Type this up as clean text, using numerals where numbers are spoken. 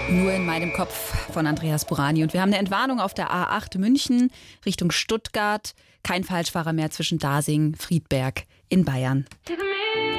Nur in meinem Kopf von Andreas Burani. Und wir haben eine Entwarnung auf der A8 München Richtung Stuttgart. Kein Falschfahrer mehr zwischen Dasing, Friedberg in Bayern.